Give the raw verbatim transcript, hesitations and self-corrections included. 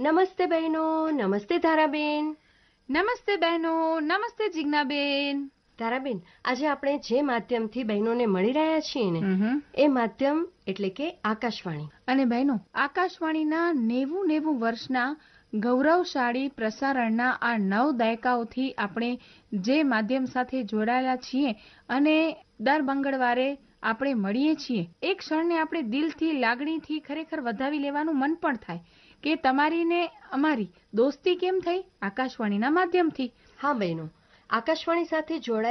નમસ્તે બહેનો, નમસ્તે ધારાબેન. નમસ્તે બહેનો, નમસ્તે જિજ્ઞાબેન. ધારાબેન, આજે આપણે જે માધ્યમથી બહેનોને મળી રહ્યા છીએ ને એ માધ્યમ એટલે કે આકાશવાણી. અને બહેનો, આકાશવાણીના નેવું નેવું વર્ષના ગૌરવશાળી પ્રસારણના આ નવ દાયકાઓથી આપણે જે માધ્યમ સાથે જોડાયેલા છીએ અને દર મંગળવારે આપણે મળીએ છીએ, એક ક્ષણને આપણે દિલથી, લાગણીથી ખરેખર વધાવી લેવાનું મન પણ થાય કે તમારી ને અમારી દોસ્તી કેમ થઈ? આકાશવાણીના માધ્યમથી. હા બહેનો, આકાશવાણી સાથે જોડાયા